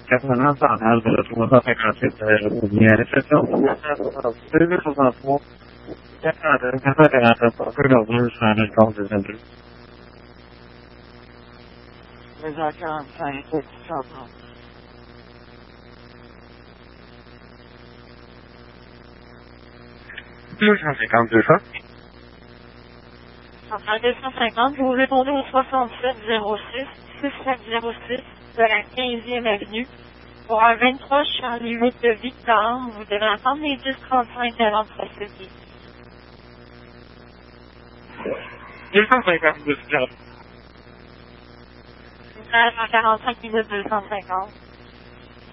89 de 357 unidades de réception. Service 63. 449 pour Philadelphie, San Antonio Center. 2h45, c'est ça. 252 ça. Central 250, vous répondez au 6706, 6706 de la 15e avenue. Pour un 23 Charlie 8 de Victor, vous devez attendre les 10:35 avant de procéder. 252 ça. 45 minutes 250.